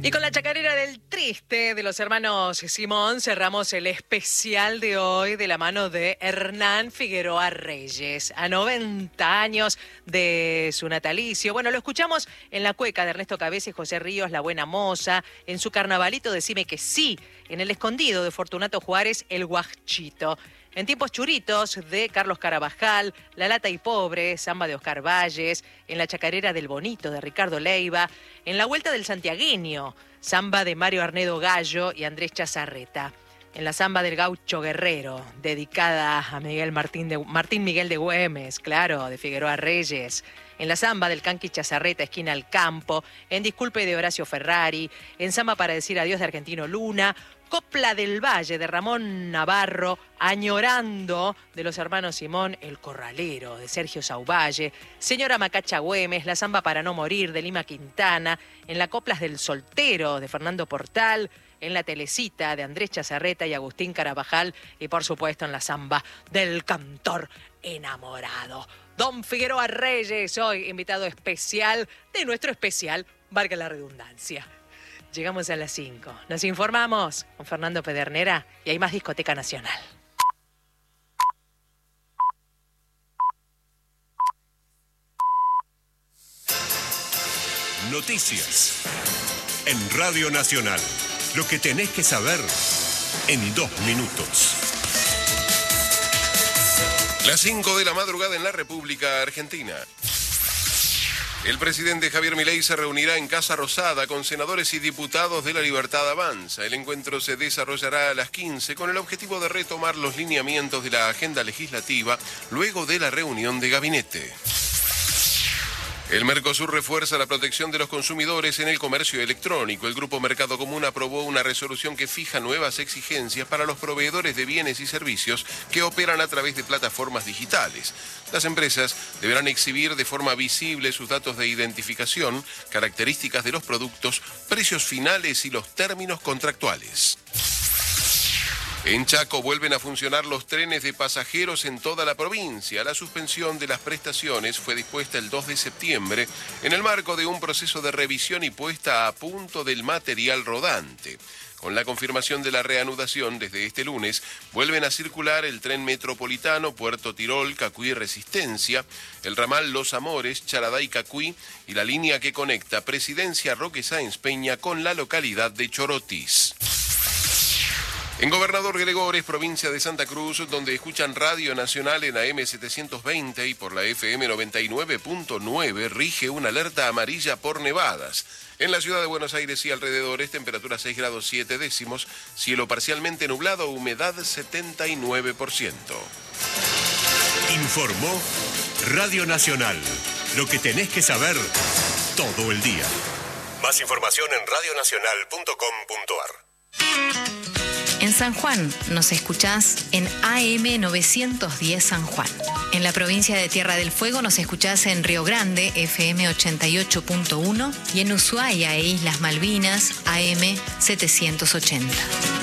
Y con la chacarera del triste de los hermanos Simón cerramos el especial de hoy de la mano de Hernán Figueroa Reyes, a 90 años de su natalicio. Bueno, lo escuchamos en la cueca de Ernesto Cabeza y José Ríos, La Buena Moza, en su carnavalito Decime que sí, en el escondido de Fortunato Juárez, El Guachito. En Tiempos Churitos, de Carlos Carabajal, La Lata y Pobre, Samba de Oscar Valles, en La Chacarera del Bonito, de Ricardo Leiva, en La Vuelta del Santiagueño, Samba de Mario Arnedo Gallo y Andrés Chazarreta, en la Samba del Gaucho Guerrero, dedicada a Martín Miguel de Güemes, claro, de Figueroa Reyes, en la Samba del Canqui Chazarreta, Esquina al Campo, en Disculpe de Horacio Ferrari, en Samba para decir adiós de Argentino Luna, Copla del Valle de Ramón Navarro, Añorando de los hermanos Simón, El Corralero de Sergio Sauvalle, Señora Macacha Güemes, La Samba para no morir de Lima Quintana, en la Coplas del Soltero de Fernando Portal, en la Telecita de Andrés Chazarreta y Agustín Carabajal y por supuesto en la Samba del Cantor Enamorado. Don Figueroa Reyes, hoy invitado especial de nuestro especial, valga la redundancia. Llegamos a las 5. Nos informamos con Fernando Pedernera y hay más Discoteca Nacional. Noticias en Radio Nacional. Lo que tenés que saber en 2 minutos. Las 5 de la madrugada en la República Argentina. El presidente Javier Milei se reunirá en Casa Rosada con senadores y diputados de La Libertad Avanza. El encuentro se desarrollará a las 15 con el objetivo de retomar los lineamientos de la agenda legislativa luego de la reunión de gabinete. El Mercosur refuerza la protección de los consumidores en el comercio electrónico. El Grupo Mercado Común aprobó una resolución que fija nuevas exigencias para los proveedores de bienes y servicios que operan a través de plataformas digitales. Las empresas deberán exhibir de forma visible sus datos de identificación, características de los productos, precios finales y los términos contractuales. En Chaco vuelven a funcionar los trenes de pasajeros en toda la provincia. La suspensión de las prestaciones fue dispuesta el 2 de septiembre en el marco de un proceso de revisión y puesta a punto del material rodante. Con la confirmación de la reanudación desde este lunes, vuelven a circular el tren metropolitano Puerto Tirol, Cacuí Resistencia, el ramal Los Amores, Charaday Cacuí y la línea que conecta Presidencia Roque Sáenz Peña con la localidad de Chorotis. En Gobernador Gregores, provincia de Santa Cruz, donde escuchan Radio Nacional en AM 720 y por la FM 99.9, rige una alerta amarilla por nevadas. En la ciudad de Buenos Aires y alrededores, temperatura 6 grados 7 décimos, cielo parcialmente nublado, humedad 79%. Informó Radio Nacional. Lo que tenés que saber todo el día. Más información en radionacional.com.ar. En San Juan nos escuchás en AM 910 San Juan. En la provincia de Tierra del Fuego nos escuchás en Río Grande, FM 88.1 y en Ushuaia e Islas Malvinas, AM 780.